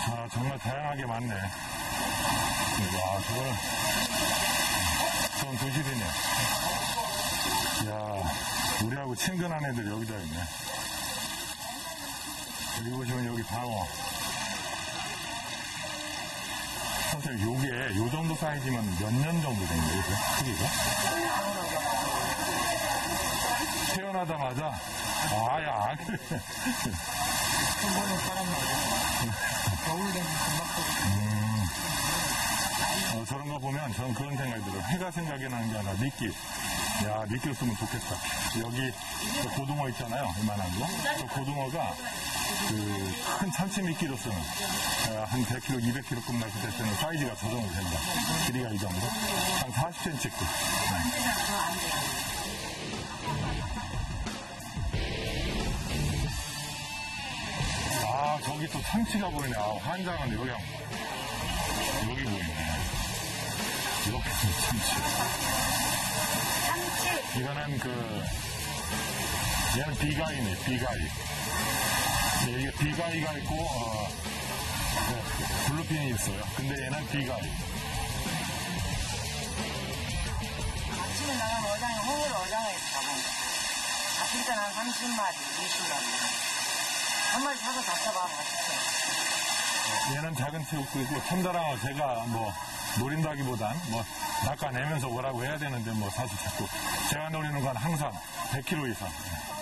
아, 정말 다양하게 많네. 와, 저건 도시리네. 이야, 우리하고 친근한 애들 여기다 있네. 여기 보시면 여기 방어. 선생님, 요게, 요 정도 사이즈면 몇 년 정도 된 거예요, 크기가? 태어나자마자? 아, 야, 그래. 저런 거 보면 저는 그런 생각이 들어요. 해가 생각이 나는 게 아니라 미끼. 야, 미끼 쓰면 좋겠다. 여기 저 고등어 있잖아요. 이만한 거. 저 고등어가 그 큰 참치 미끼로 쓰는 한 100kg, 200kg급 났을 때는 사이즈가 저 정도 된다. 길이가 이 정도. 한 40cm급. 아, 저기 또 참치가 보이네. 아, 환장한데 여기 보이네. 이렇게 참치. 이거는 얘는 비가이네, 비가이. 이게 비가이가 있고, 블루핀이 있어요. 근데 얘는 비가이. 아침에 나가면 어장에, 홍어를 어장에 잡아요. 잡힐 때는 한 30마리, 20마리. 한 마리 사서 잡숴봐, 맛있어. 얘는 작은 새우이고, 참다랑어 제가 노린다기보단 낚아내면서 뭐라고 해야 되는데 사실 자꾸 제가 노리는 건 항상 100kg 이상.